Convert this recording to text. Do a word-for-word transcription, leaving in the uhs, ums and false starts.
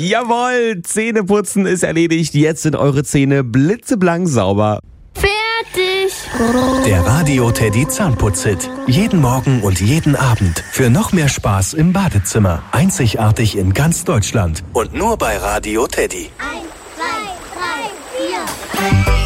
Jawohl, Zähneputzen ist erledigt. Jetzt sind eure Zähne blitzeblank sauber. Fertig. Der Radio Teddy Zahnputz-Hit. Jeden Morgen und jeden Abend. Für noch mehr Spaß im Badezimmer. Einzigartig in ganz Deutschland. Und nur bei Radio Teddy. Eins, zwei, drei, vier.